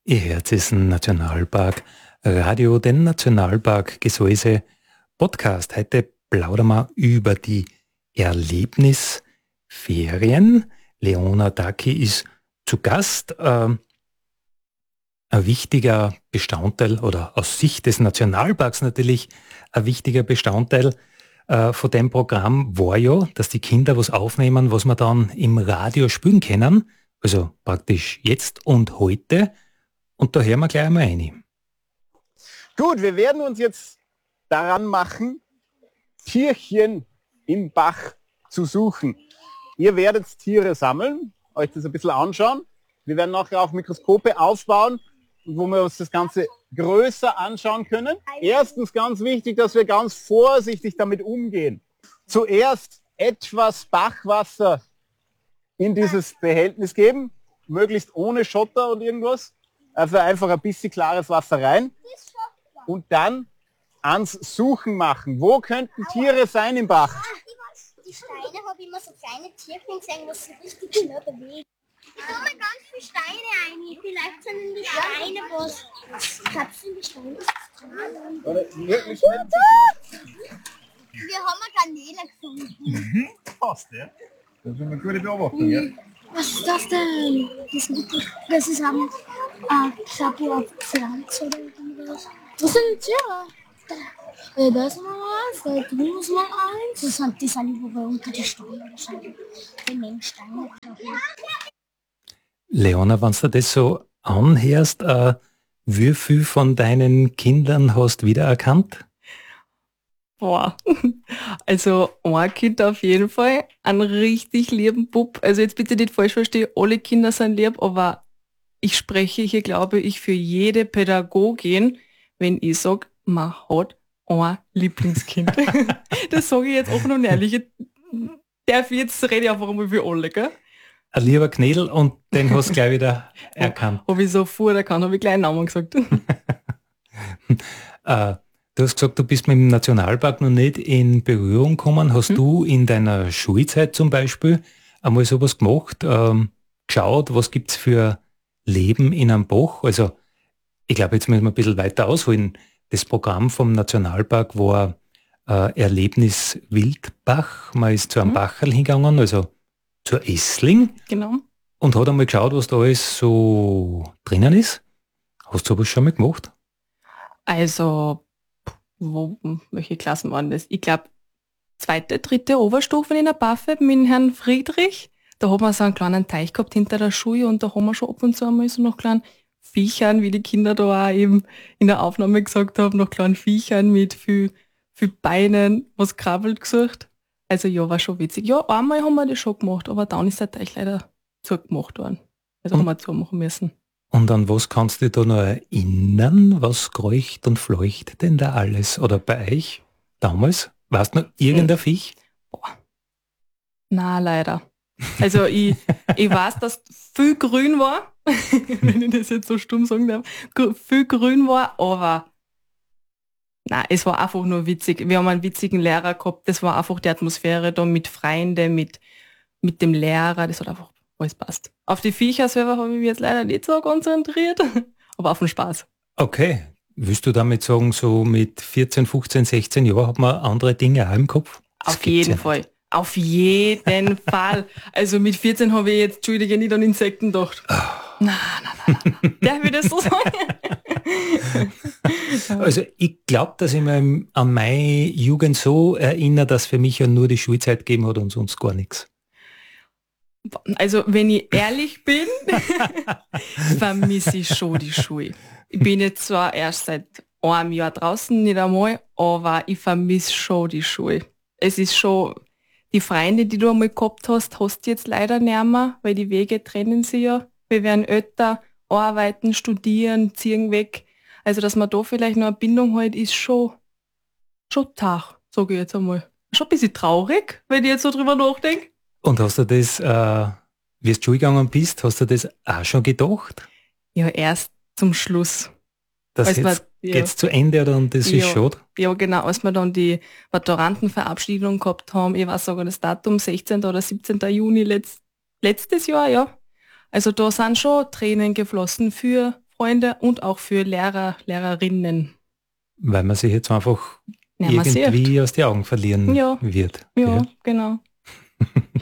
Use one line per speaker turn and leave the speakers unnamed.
Ihr hört es Nationalpark Radio, den Nationalpark Gesäuse Podcast. Heute plaudern wir über die Erlebnisferien. Leona Daki ist zu Gast. Ein wichtiger Bestandteil oder aus Sicht des Nationalparks natürlich ein wichtiger Bestandteil von dem Programm war ja, dass die Kinder was aufnehmen, was wir dann im Radio spielen können. Also praktisch jetzt und heute. Und da hören wir gleich einmal rein.
Gut, wir werden uns jetzt daran machen, Tierchen im Bach zu suchen. Ihr werdet Tiere sammeln, euch das ein bisschen anschauen. Wir werden nachher auch Mikroskope aufbauen, wo wir uns das Ganze größer anschauen können. Erstens ganz wichtig, dass wir ganz vorsichtig damit umgehen. Zuerst etwas Bachwasser in dieses Behältnis geben, möglichst ohne Schotter und irgendwas. Also einfach ein bisschen klares Wasser rein und dann ans Suchen machen. Wo könnten Tiere sein im Bach?
Die Steine habe ich immer so kleine Tierchen gesehen, was sich richtig schnell bewegen. Ich tue mir ganz viele Steine ein. Vielleicht sind in die Steine was. Glaubst du, in die Steine ist Wir haben eine Garnele gefunden.
Passt, ja. Das ist eine gute Beobachtung, ja.
Was ist das denn? Das ist ein Pflanze oder irgendwas. Was sind die Tiere? Da ist mal eins, da drüben ist mal eins. Die sind überall unter die Steine oder so. Die nehmen Steine.
Leona, wenn du das so anhörst, wie viel von deinen Kindern hast du wiedererkannt?
Boah, also ein Kind auf jeden Fall, einen richtig lieben Bub. Also jetzt bitte nicht falsch verstehen, alle Kinder sind lieb, aber ich spreche hier, glaube ich, für jede Pädagogin, wenn ich sage, man hat ein Lieblingskind. Das sage ich jetzt offen und ehrlich. Jetzt rede ich einfach einmal für alle, gell?
Ein lieber Knädel und den hast du gleich wieder erkannt.
Habe ich sofort erkannt, habe ich gleich einen Namen gesagt.
Du hast gesagt, du bist mit dem Nationalpark noch nicht in Berührung gekommen. Hast du in deiner Schulzeit zum Beispiel einmal sowas gemacht, geschaut, was gibt es für Leben in einem Bach? Also ich glaube, jetzt müssen wir ein bisschen weiter ausholen. Das Programm vom Nationalpark war Erlebnis Wildbach. Man ist zu einem Bacherl hingegangen, also zur Essling.
Genau.
Und hat einmal geschaut, was da alles so drinnen ist. Hast du sowas schon mal gemacht?
Also welche Klassen waren das? Ich glaube, 2., 3. Oberstufe in der Baffe mit Herrn Friedrich. Da hat man so einen kleinen Teich gehabt hinter der Schule und da haben wir schon ab und zu einmal so noch kleinen Viechern, wie die Kinder da auch eben in der Aufnahme gesagt haben, noch kleinen Viechern mit viel Beinen, was krabbelt gesucht. Also ja, war schon witzig. Ja, einmal haben wir das schon gemacht, aber dann ist der Teich leider zugemacht worden. Also haben wir zumachen müssen.
Und an was kannst du dich da noch erinnern? Was kreucht und fleucht denn da alles? Oder bei euch damals? Warst du noch irgendein Viech?
Boah. Na, leider. Also ich weiß, dass viel grün war, wenn ich das jetzt so stumm sagen darf. Viel grün war, aber nein, es war einfach nur witzig. Wir haben einen witzigen Lehrer gehabt. Das war einfach die Atmosphäre da mit Freunden, mit dem Lehrer. Das hat einfach alles passt. Auf die Viecher selber habe ich mich jetzt leider nicht so konzentriert, aber auf den Spaß.
Okay. Willst du damit sagen, so mit 14, 15, 16 Jahren hat man andere Dinge auch im Kopf?
Auf jeden Fall. Auf jeden Fall. Also mit 14 habe ich jetzt, Entschuldige, nicht an Insekten gedacht. Nein. Der will das so sagen.
Also ich glaube, dass ich mich an meine Jugend so erinnere, dass für mich ja nur die Schulzeit gegeben hat und sonst gar nichts.
Also wenn ich ehrlich bin, vermisse ich schon die Schule. Ich bin jetzt zwar erst seit einem Jahr draußen, nicht einmal, aber ich vermisse schon die Schule. Es ist schon, die Freunde, die du einmal gehabt hast, hast du jetzt leider nicht mehr, weil die Wege trennen sich ja. Wir werden älter, arbeiten, studieren, ziehen weg. Also dass man da vielleicht noch eine Bindung hat, ist schon Tag, sage ich jetzt einmal. Schon ein bisschen traurig, wenn ich jetzt so drüber nachdenke.
Und hast du das, wie du Schule gegangen bist, hast du das auch schon gedacht?
Ja, erst zum Schluss.
Das jetzt geht's zu Ende oder und das ist schade?
Ja, genau, als wir dann die Maturantenverabschiedung gehabt haben, ich weiß sogar das Datum, 16. oder 17. Juni letztes Jahr, ja. Also da sind schon Tränen geflossen für Freunde und auch für Lehrer, Lehrerinnen.
Weil man sich jetzt einfach
Ja, man
irgendwie
sieht.
aus den Augen verlieren
Ja.
wird.
Ja, genau.